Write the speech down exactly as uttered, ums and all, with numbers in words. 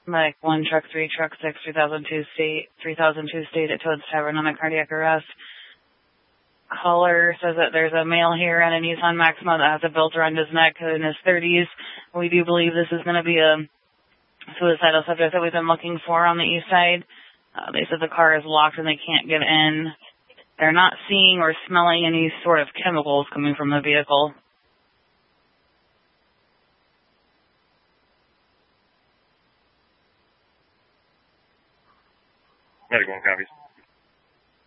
Like one truck three, truck six, three thousand two state, three thousand two state at Toad's Tavern on a cardiac arrest. Caller says that there's a male here on a Nissan Maxima that has a belt around his neck in his thirties. We do believe this is going to be a suicidal subject that we've been looking for on the east side. Uh, they said the car is locked and they can't get in. They're not seeing or smelling any sort of chemicals coming from the vehicle. Medical copies.